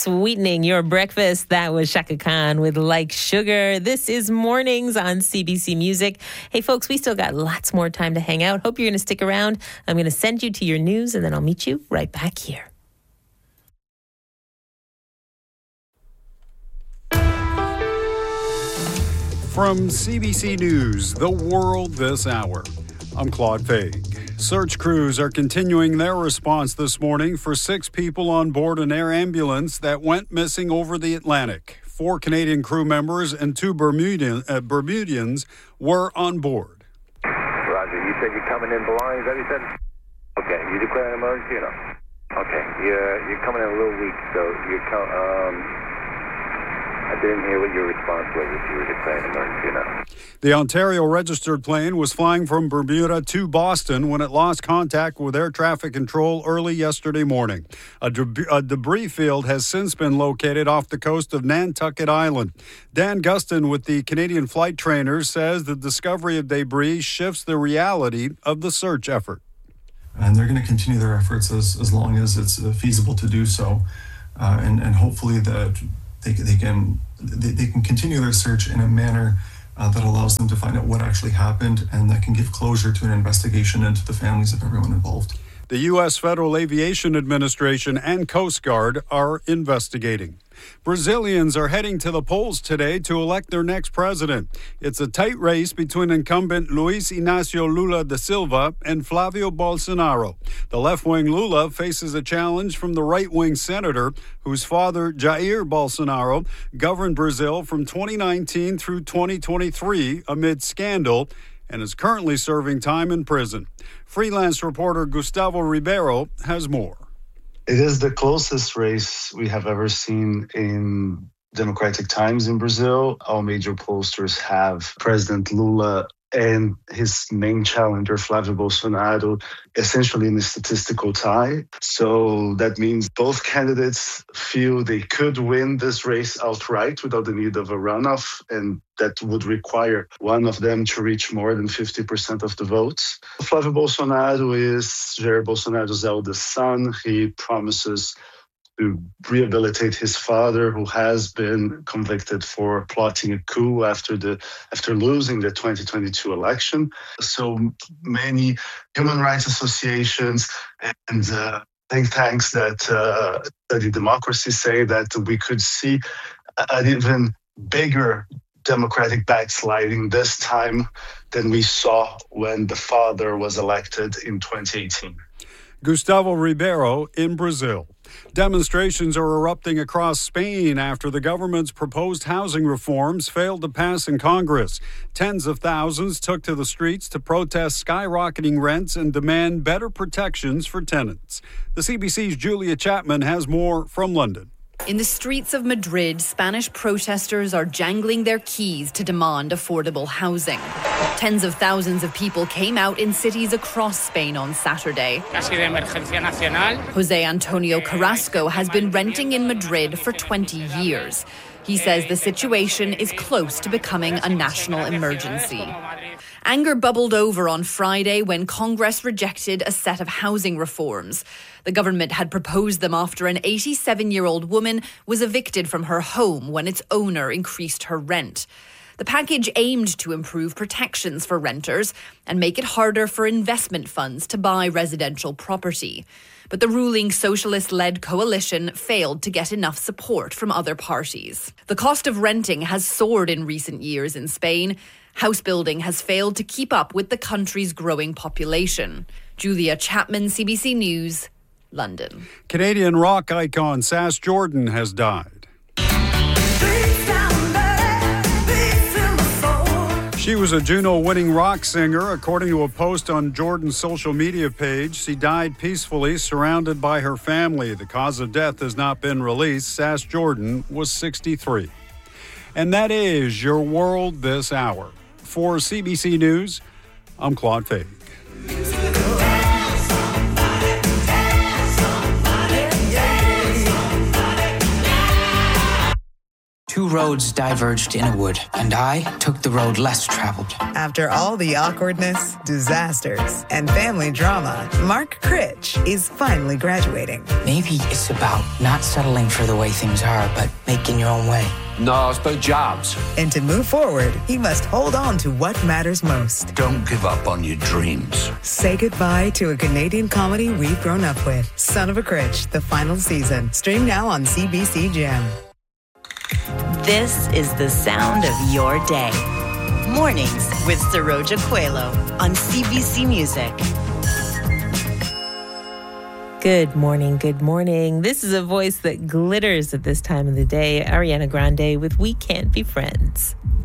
sweetening your breakfast. That was Chaka Khan with Like Sugar. This is Mornings on CBC Music. Hey, folks, we still got lots more time to hang out. Hope you're going to stick around. I'm going to send you to your news, and then I'll meet you right back here. From CBC News, The World This Hour, I'm Claude Faig. Search crews are continuing their response this morning for 6 people on board an air ambulance that went missing over the Atlantic. 4 Canadian crew members and 2 Bermudians were on board. Roger, you said you're coming in belongings, that you said? Okay, you declare an emergency or no? Okay, you're coming in a little weak, so I didn't hear what your response was, if you were declaring an emergency or not. The Ontario registered plane was flying from Bermuda to Boston when it lost contact with air traffic control early yesterday morning. A debris field has since been located off the coast of Nantucket Island. Dan Gustin with the Canadian Flight Trainers says the discovery of debris shifts the reality of the search effort. And they're going to continue their efforts as long as it's feasible to do so, and hopefully that they can continue their search in a manner that allows them to find out what actually happened and that can give closure to an investigation into the families of everyone involved. The U.S. Federal Aviation Administration and Coast Guard are investigating. Brazilians are heading to the polls today to elect their next president. It's a tight race between incumbent Luiz Inácio Lula da Silva and Flávio Bolsonaro. The left-wing Lula faces a challenge from the right-wing senator whose father, Jair Bolsonaro, governed Brazil from 2019 through 2023 amid scandal and is currently serving time in prison. Freelance reporter Gustavo Ribeiro has more. It is the closest race we have ever seen in democratic times in Brazil. All major pollsters have President Lula and his main challenger, Flávio Bolsonaro, essentially in a statistical tie. So that means both candidates feel they could win this race outright without the need of a runoff, and that would require one of them to reach more than 50% of the votes. Flávio Bolsonaro is Jair Bolsonaro's eldest son. He promises to rehabilitate his father, who has been convicted for plotting a coup after losing the 2022 election. So many human rights associations and think tanks that study democracy say that we could see an even bigger democratic backsliding this time than we saw when the father was elected in 2018. Gustavo Ribeiro in Brazil. Demonstrations are erupting across Spain after the government's proposed housing reforms failed to pass in Congress. Tens of thousands took to the streets to protest skyrocketing rents and demand better protections for tenants. The CBC's Julia Chapman has more from London. In the streets of Madrid, Spanish protesters are jangling their keys to demand affordable housing. Tens of thousands of people came out in cities across Spain on Saturday. Jose Antonio Carrasco has been renting in Madrid for 20 years. He says the situation is close to becoming a national emergency. Anger bubbled over on Friday when Congress rejected a set of housing reforms. The government had proposed them after an 87-year-old woman was evicted from her home when its owner increased her rent. The package aimed to improve protections for renters and make it harder for investment funds to buy residential property. But the ruling socialist-led coalition failed to get enough support from other parties. The cost of renting has soared in recent years in Spain. House building has failed to keep up with the country's growing population. Julia Chapman, CBC News, London. Canadian rock icon Sass Jordan has died. She was a Juno-winning rock singer. According to a post on Jordan's social media page, she died peacefully, surrounded by her family. The cause of death has not been released. Sass Jordan was 63. And that is your world this hour. For CBC News, I'm Claude Faig. two roads diverged in a wood, and I took the road less traveled. After all the awkwardness, disasters, and family drama, Mark Critch is finally graduating. Maybe it's about not settling for the way things are, but making your own way. No, it's about jobs. And to move forward, he must hold on to what matters most. Don't give up on your dreams. Say goodbye to a Canadian comedy we've grown up with. Son of a Critch, the final season. Stream now on CBC Gem. This is the sound of your day. Mornings with Saroja Coelho on CBC Music. Good morning, good morning. This is a voice that glitters at this time of the day. Ariana Grande with We Can't Be Friends.